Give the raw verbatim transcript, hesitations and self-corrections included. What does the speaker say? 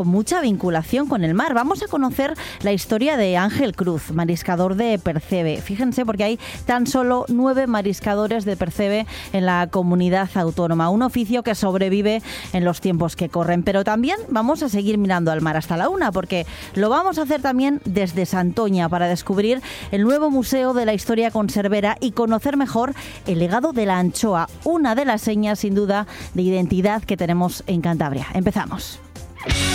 mucha vinculación con el mar. Vamos a conocer la historia de Ángel Cruz, mariscador de Percebe. Fíjense, porque hay tan solo nueve mariscadores de Percebe en la comunidad autónoma, un oficio que sobrevive en los tiempos que corren. Pero también vamos a seguir mirando al mar hasta la una, porque lo vamos a hacer también desde Santoña para descubrir el nuevo Museo de la Historia Conservera y conocer mejor el legado de la anchoa, una de las señas sin duda de identidad que tenemos en Cantabria. Empezamos.